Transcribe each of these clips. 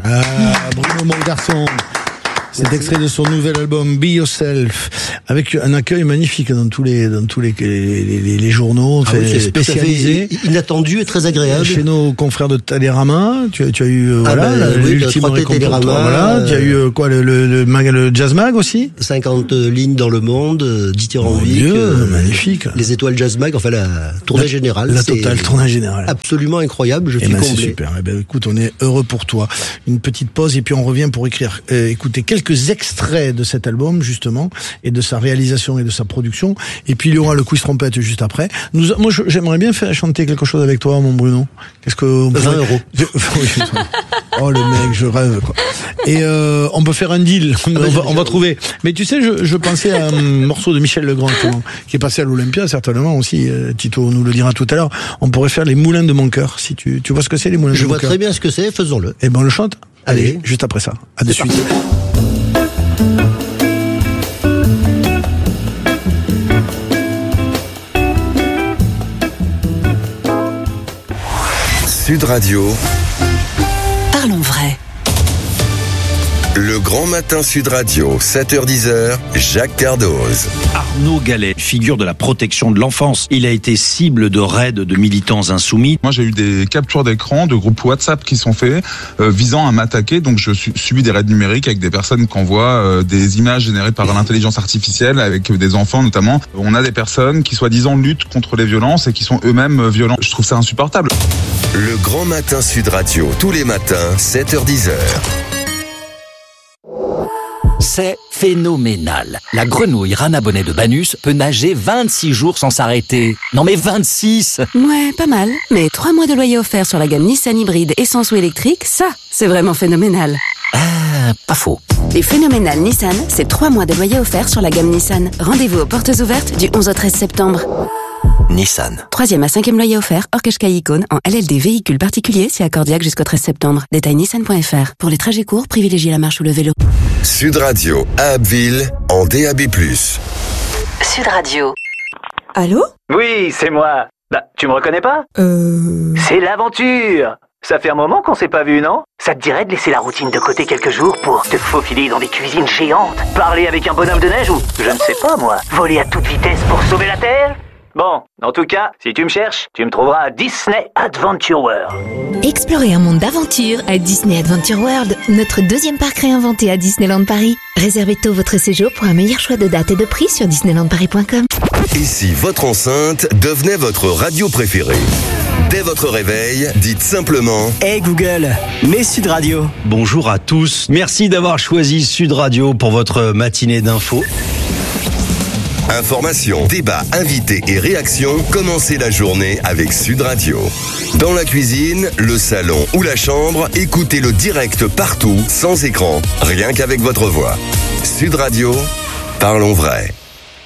Ah, Bruno, mon garçon. C'est extrait de son nouvel album Be Yourself, avec un accueil magnifique dans tous les journaux, spécialisés, inattendu et très agréable. Chez nos confrères de Télérama, tu as eu l'ultime récompense. Voilà, tu as eu quoi le Jazz Mag aussi. 50 lignes dans le monde, 10 tirs en vie. Magnifique. Les étoiles Jazz Mag, enfin la tournée générale. La totale tournée générale. Absolument incroyable, je suis comblé. C'est super. Écoute, on est heureux pour toi. Une petite pause et puis on revient pour écouter quelques extraits de cet album justement et de sa réalisation et de sa production, et puis il y aura le quiz trompette juste après. Moi j'aimerais bien faire chanter quelque chose avec toi, mon Bruno. Qu'est-ce que 20 euros. Oh le mec, je rêve quoi. Et on peut faire un deal. On va trouver. Mais tu sais, je pensais à un morceau de Michel Legrand qui est passé à l'Olympia certainement aussi. Tito nous le dira tout à l'heure. On pourrait faire les Moulins de mon cœur. Si tu vois ce que c'est les Moulins de mon cœur. Je vois très bien ce que c'est. Faisons-le. Et ben on le chante. Allez, juste après ça. À de suite. Sud Radio. Parlons vrai. Le grand matin Sud Radio, 7h-10h, Jacques Cardoz. Arnaud Gallet, figure de la protection de l'enfance. Il a été cible de raids de militants insoumis. Moi, j'ai eu des captures d'écran de groupes WhatsApp qui sont faits visant à m'attaquer. Donc, je subis des raids numériques avec des personnes qui envoient des images générées par l'intelligence artificielle avec des enfants notamment. On a des personnes qui soi-disant luttent contre les violences et qui sont eux-mêmes violents. Je trouve ça insupportable. Le grand matin Sud Radio, tous les matins, 7h-10h. C'est phénoménal. La grenouille Rana Bonnet de Banus peut nager 26 jours sans s'arrêter. Non mais 26! Ouais, pas mal. Mais 3 mois de loyer offert sur la gamme Nissan hybride essence ou électrique, ça, c'est vraiment phénoménal. Pas faux. Les phénoménales Nissan, c'est 3 mois de loyer offert sur la gamme Nissan. Rendez-vous aux portes ouvertes du 11 au 13 septembre. Nissan. 3e à 5e loyer offert, hors Qashqai Icône, en LLD véhicule particulier, c'est accordiaque jusqu'au 13 septembre. Détail nissan.fr. Pour les trajets courts, privilégiez la marche ou le vélo. Sud Radio, à Abbeville, en DAB+. Sud Radio. Allô ? Oui, c'est moi. Bah, tu me reconnais pas ? C'est l'aventure. Ça fait un moment qu'on s'est pas vu, non ? Ça te dirait de laisser la routine de côté quelques jours pour te faufiler dans des cuisines géantes, parler avec un bonhomme de neige ou, je ne sais pas moi, voler à toute vitesse pour sauver la Terre ? Bon, en tout cas, si tu me cherches, tu me trouveras à Disney Adventure World. Explorez un monde d'aventure à Disney Adventure World, notre 2e parc réinventé à Disneyland Paris. Réservez tôt votre séjour pour un meilleur choix de dates et de prix sur disneylandparis.com. Et si votre enceinte devenait votre radio préférée ? Dès votre réveil, dites simplement « Hey Google, mets Sud Radio ». Bonjour à tous. Merci d'avoir choisi Sud Radio pour votre matinée d'infos. Informations, débats, invités et réactions, commencez la journée avec Sud Radio. Dans la cuisine, le salon ou la chambre, écoutez-le direct partout, sans écran, rien qu'avec votre voix. Sud Radio, parlons vrai.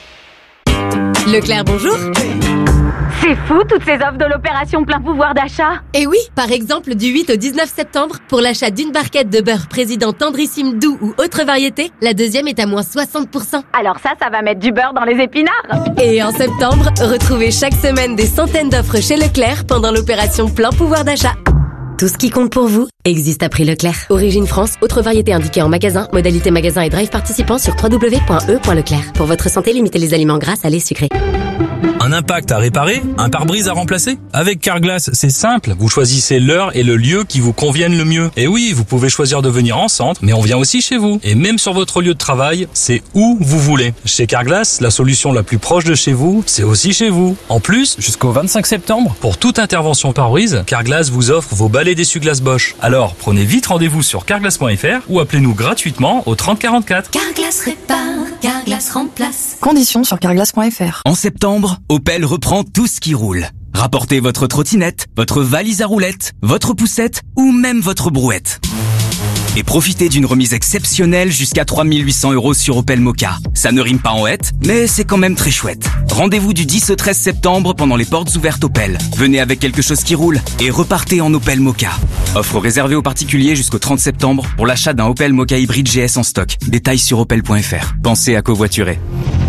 Leclerc, bonjour. C'est fou, toutes ces offres de l'opération plein pouvoir d'achat. Et oui, par exemple, du 8 au 19 septembre, pour l'achat d'une barquette de beurre président tendrissime doux ou autre variété, la deuxième est à moins 60%. Alors ça va mettre du beurre dans les épinards. Et en septembre, retrouvez chaque semaine des centaines d'offres chez Leclerc pendant l'opération plein pouvoir d'achat. Tout ce qui compte pour vous existe à prix Leclerc. Origine France, autre variété indiquée en magasin, modalité magasin et drive participant sur www.e.leclerc. Pour votre santé, limitez les aliments gras, salés, sucrés. Un impact à réparer, un pare-brise à remplacer. Avec Carglass, c'est simple. Vous choisissez l'heure et le lieu qui vous conviennent le mieux. Et oui, vous pouvez choisir de venir en centre, mais on vient aussi chez vous. Et même sur votre lieu de travail, c'est où vous voulez. Chez Carglass, la solution la plus proche de chez vous, c'est aussi chez vous. En plus, jusqu'au 25 septembre, pour toute intervention pare-brise, Carglass vous offre vos balais d'essuie-glace Bosch. Alors, prenez vite rendez-vous sur carglass.fr ou appelez-nous gratuitement au 30 44. Carglass répare, Carglass remplace. Conditions sur carglass.fr. En septembre, Opel reprend tout ce qui roule. Rapportez votre trottinette, votre valise à roulettes, votre poussette ou même votre brouette. Et profitez d'une remise exceptionnelle jusqu'à 3 800 € sur Opel Mokka. Ça ne rime pas en hête, mais c'est quand même très chouette. Rendez-vous du 10 au 13 septembre pendant les portes ouvertes Opel. Venez avec quelque chose qui roule et repartez en Opel Mokka. Offre réservée aux particuliers jusqu'au 30 septembre pour l'achat d'un Opel Mokka hybride GS en stock. Détails sur opel.fr. Pensez à covoiturer.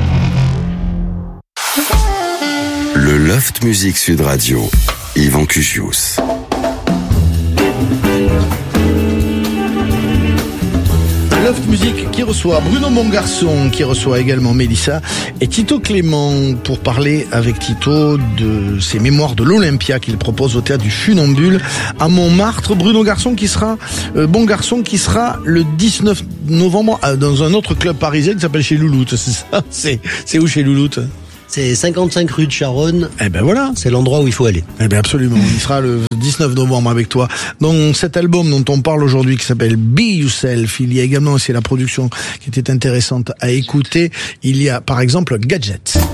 Le Loft Music Sud Radio, Yvan Cuchius. Loft Music qui reçoit Bruno Mongarçon, qui reçoit également Mélissa et Tito Clément pour parler avec Tito de ses mémoires de l'Olympia qu'il propose au théâtre du Funambule à Montmartre. Bruno Garçon qui sera le 19 novembre dans un autre club parisien qui s'appelle Chez Louloute. C'est ça? C'est où Chez Louloute? C'est 55 rue de Charonne. Eh ben voilà. C'est l'endroit où il faut aller. Eh ben absolument. Il sera le 19 novembre avec toi. Dans cet album dont on parle aujourd'hui qui s'appelle Be Yourself, il y a également aussi la production qui était intéressante à écouter. Il y a par exemple Gadget.